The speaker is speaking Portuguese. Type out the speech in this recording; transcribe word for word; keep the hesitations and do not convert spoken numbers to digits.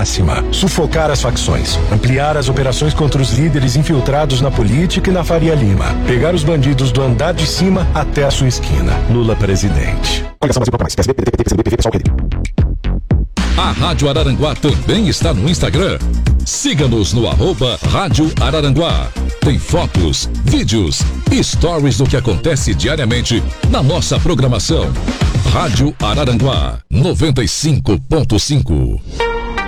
máxima. Sufocar as facções. Ampliar as operações contra os líderes infiltrados na política e na Faria Lima. Pegar os bandidos do andar de cima até a sua esquina. Lula presidente. Coligação Brasil Mais. P S D, P D T, P C B, P V, P SOL, P D. A Rádio Araranguá também está no Instagram. Siga-nos no arroba Rádio Araranguá. Tem fotos, vídeos e stories do que acontece diariamente na nossa programação. Rádio Araranguá noventa e cinco ponto cinco.